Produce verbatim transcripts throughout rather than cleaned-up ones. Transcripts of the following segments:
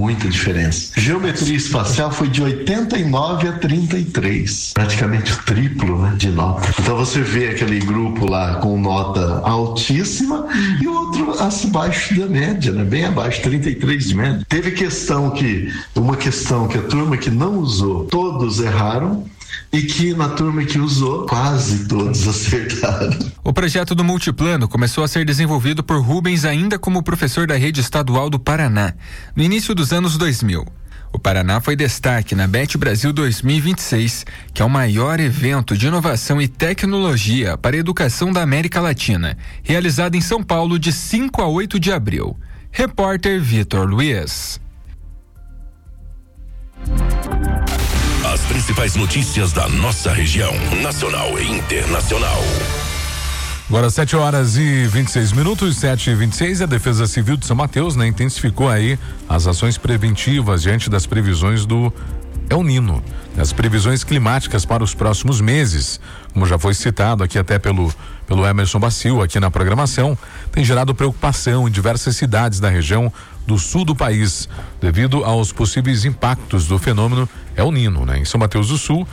muita diferença. Geometria espacial foi de oitenta e nove a trinta e três, praticamente o triplo, né, de nota. Então você vê aquele grupo lá com nota altíssima e o outro abaixo da média, né, bem abaixo, trinta e três de média. Teve questão que, uma questão que a turma que não usou, todos erraram, e que na turma que usou, quase todos acertaram. O projeto do Multiplano começou a ser desenvolvido por Rubens ainda como professor da rede estadual do Paraná, no início dos anos dois mil. O Paraná foi destaque na B E T Brasil dois mil e vinte e seis, que é o maior evento de inovação e tecnologia para a educação da América Latina, realizado em São Paulo de cinco a oito de abril. Repórter Vitor Luiz. As principais notícias da nossa região, nacional e internacional. Agora sete horas e vinte e seis minutos, sete e vinte e seis, a Defesa Civil de São Mateus, né, intensificou aí as ações preventivas diante das previsões do El Nino, as previsões climáticas para os próximos meses, como já foi citado aqui até pelo pelo Emerson Bacil aqui na programação, tem gerado preocupação em diversas cidades da região do sul do país, devido aos possíveis impactos do fenômeno El Nino, né? Em São Mateus do Sul,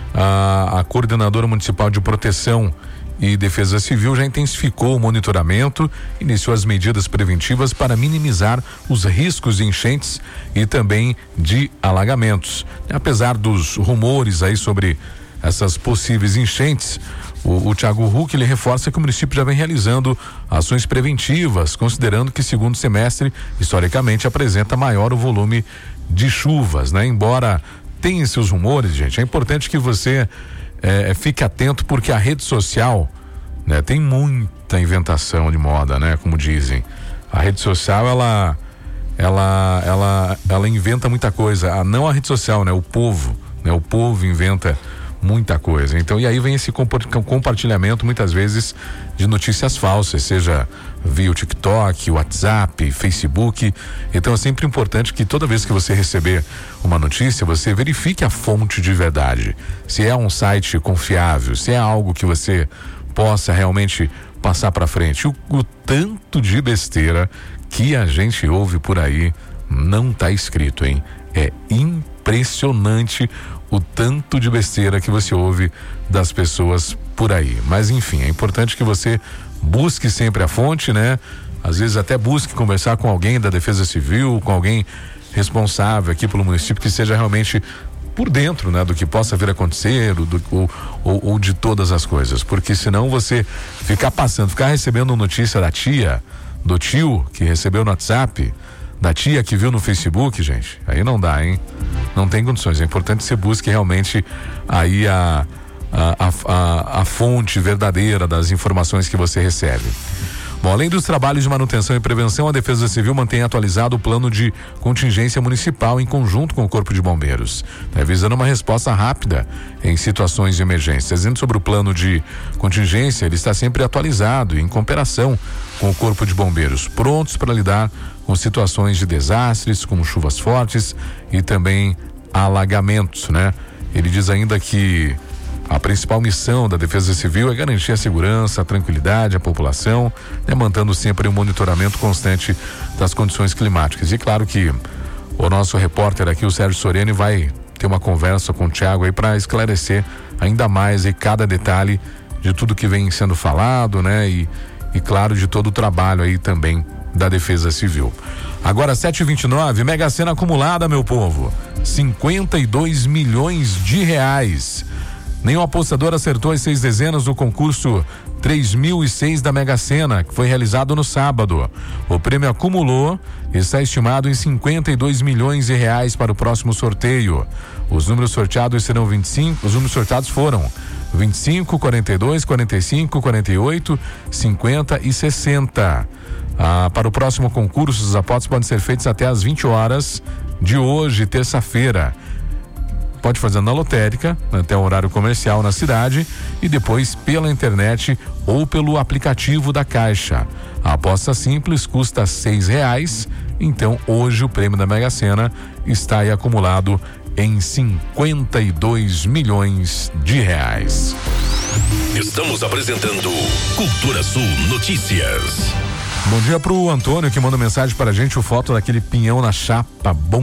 a, a coordenadora municipal de proteção e defesa civil já intensificou o monitoramento, iniciou as medidas preventivas para minimizar os riscos de enchentes e também de alagamentos. Apesar dos rumores aí sobre essas possíveis enchentes, o, o Thiago Huck, ele reforça que o município já vem realizando ações preventivas, considerando que segundo semestre, historicamente, apresenta maior o volume de chuvas, né? Embora tenha seus rumores, gente, é importante que você é, fique atento, porque a rede social, né, tem muita inventação de moda, né? Como dizem. A rede social, ela, ela, ela, ela inventa muita coisa. Ah, não a rede social, né? O povo, né? O povo inventa muita coisa. Então, e aí vem esse compartilhamento muitas vezes de notícias falsas, seja via o TikTok, WhatsApp, Facebook. Então é sempre importante que toda vez que você receber uma notícia, você verifique a fonte de verdade. Se é um site confiável, se é algo que você possa realmente passar para frente. O, o tanto de besteira que a gente ouve por aí não tá escrito, hein? É impressionante o tanto de besteira que você ouve das pessoas por aí. Mas enfim, é importante que você busque sempre a fonte, né? Às vezes até busque conversar com alguém da Defesa Civil, com alguém responsável aqui pelo município, que seja realmente por dentro, né? Do que possa vir a acontecer, do, ou, ou, ou de todas as coisas. Porque senão você ficar passando, ficar recebendo notícia da tia, do tio que recebeu no WhatsApp, da tia que viu no Facebook, gente, aí não dá, hein? Não tem condições. É importante que você busque realmente aí a, a, a, a, a fonte verdadeira das informações que você recebe. Bom, além dos trabalhos de manutenção e prevenção, a Defesa Civil mantém atualizado o plano de contingência municipal em conjunto com o Corpo de Bombeiros, né, visando uma resposta rápida em situações de emergência. Dizendo sobre o plano de contingência, ele está sempre atualizado em cooperação com o Corpo de Bombeiros, prontos para lidar com situações de desastres, como chuvas fortes e também alagamentos, né? Ele diz ainda que a principal missão da Defesa Civil é garantir a segurança, a tranquilidade, a população, né, mantendo sempre um monitoramento constante das condições climáticas. E claro que o nosso repórter aqui, o Sérgio Soreni, vai ter uma conversa com o Thiago aí para esclarecer ainda mais aí cada detalhe de tudo que vem sendo falado, né? E, e claro, de todo o trabalho aí também da Defesa Civil. Agora sete e vinte e nove, Mega Sena acumulada, meu povo, cinquenta e dois milhões de reais. Nenhum apostador acertou as seis dezenas do concurso três mil e seis da Mega Sena, que foi realizado no sábado. O prêmio acumulou e está estimado em cinquenta e dois milhões de reais para o próximo sorteio. Os números sorteados serão vinte e cinco, os números sorteados foram vinte e cinco, quarenta e dois, quarenta e cinco, quarenta e oito, cinquenta e sessenta. Ah, para o próximo concurso, os apostas podem ser feitos até às vinte horas de hoje, terça-feira. Pode fazer na lotérica, até o horário comercial na cidade, e depois pela internet ou pelo aplicativo da Caixa. A aposta simples custa seis reais, então hoje o prêmio da Mega Sena está aí acumulado em cinquenta e dois milhões de reais. Estamos apresentando Cultura Sul Notícias. Bom dia pro Antônio, que manda mensagem pra gente, o foto daquele pinhão na chapa, bom